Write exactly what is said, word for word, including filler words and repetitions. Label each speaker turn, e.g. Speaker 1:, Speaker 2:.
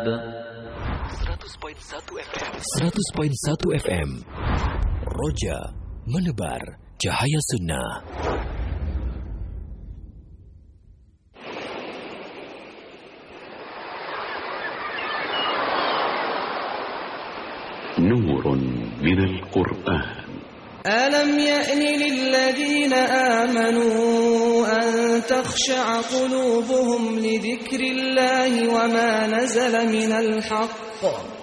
Speaker 1: seratus koma satu F M Roja menebar cahaya sunnah.
Speaker 2: نور من القرآن.
Speaker 3: ألم يأن للذين آمنوا أن تخشع قلوبهم لذكر الله وما نزل من الحق